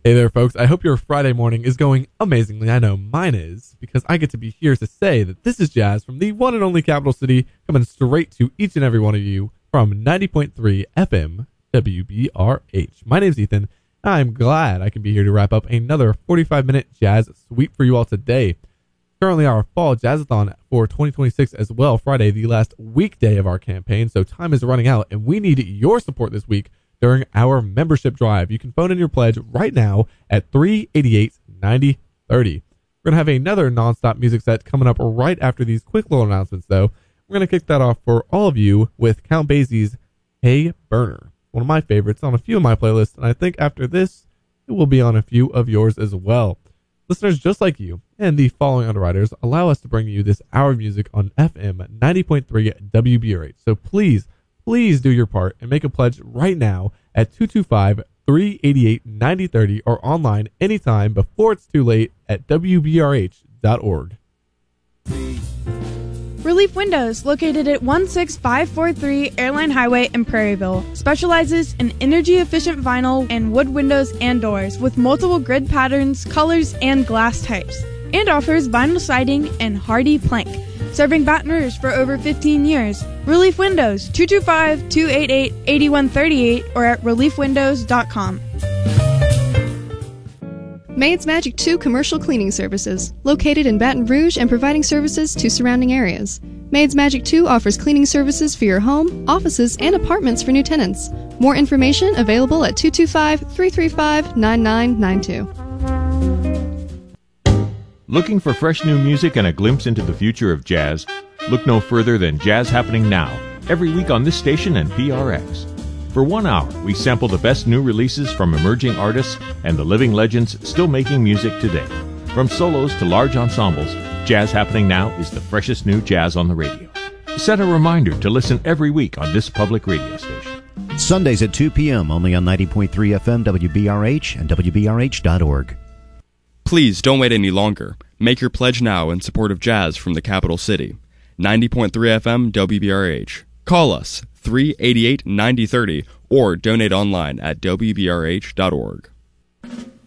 Hey there, folks. I hope your Friday morning is going amazingly. I know mine is, because I get to be here to say that this is Jazz from the one and only capital city, coming straight to each and every one of you from 90.3 FM WBRH. My name's Ethan. I'm glad I can be here to wrap up another 45-minute jazz sweep for you all today. Currently our fall jazzathon for 2026 as well, Friday, the last weekday of our campaign, so time is running out, and we need your support this week during our membership drive. You can phone in your pledge right now at 388-9030. We're going to have another nonstop music set coming up right after these quick little announcements, though. We're going to kick that off for all of you with Count Basie's Hey Burner, one of my favorites on a few of my playlists, and I think after this, it will be on a few of yours as well. Listeners just like you and the following underwriters allow us to bring you this hour of music on FM 90.3 WBRH, so please do your part and make a pledge right now at 225-388-9030 or online anytime before it's too late at WBRH.org. Relief Windows, located at 16543 Airline Highway in Prairieville, specializes in energy-efficient vinyl and wood windows and doors with multiple grid patterns, colors, and glass types, and offers vinyl siding and hardy plank. Serving Baton Rouge for over 15 years. Relief Windows, 225-288-8138 or at reliefwindows.com. Maid's Magic 2 Commercial Cleaning Services, located in Baton Rouge and providing services to surrounding areas. Maid's Magic 2 offers cleaning services for your home, offices, and apartments for new tenants. More information available at 225-335-9992. Looking for fresh new music and a glimpse into the future of jazz? Look no further than Jazz Happening Now, every week on this station and PRX. For 1 hour, we sample the best new releases from emerging artists and the living legends still making music today. From solos to large ensembles, Jazz Happening Now is the freshest new jazz on the radio. Set a reminder to listen every week on this public radio station. Sundays at 2 p.m. only on 90.3 FM WBRH and WBRH.org. Please don't wait any longer. Make your pledge now in support of jazz from the capital city. 90.3 FM WBRH. Call us 388-9030 or donate online at WBRH.org.